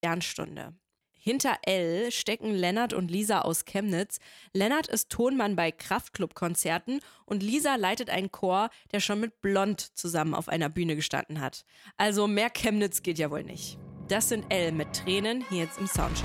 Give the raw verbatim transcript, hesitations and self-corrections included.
Sternstunde. Hinter Elle stecken Lennart und Lisa aus Chemnitz. Lennart ist Tonmann bei Kraftklub-Konzerten und Lisa leitet einen Chor, der schon mit Blond zusammen auf einer Bühne gestanden hat. Also mehr Chemnitz geht ja wohl nicht. Das sind Elle mit Tränen hier jetzt im Soundcheck.